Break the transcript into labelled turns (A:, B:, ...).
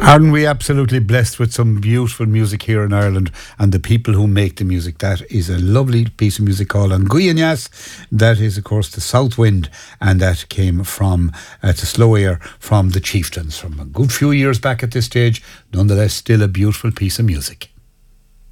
A: Aren't we absolutely blessed with some beautiful music here in Ireland and the people who make the music? That is a lovely piece of music called An Guianas. That is, of course, the South Wind, and that came from, it's a slow air from the Chieftains from a good few years back at this stage. Nonetheless, still a beautiful piece of music.